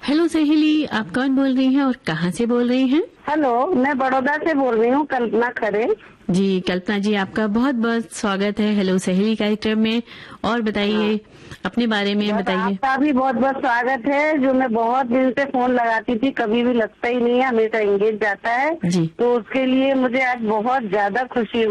Hello सहेली, आप कौन बोल रही हैं और कहाँ से बोल रही हैं? हेलो, मैं बड़ौदा से बोल रही हूँ, कल्पना खरे। जी कल्पना जी, आपका बहुत बहुत स्वागत है हेलो सहेली कार्यक्रम में। और बताइए अपने बारे में बताइए। आपका भी बहुत बहुत स्वागत है। जो मैं बहुत दिन से फोन लगाती थी, कभी भी लगता ही नहीं है, हमेशा एंगेज जाता है। जी तो उसके लिए मुझे आज बहुत ज्यादा खुशी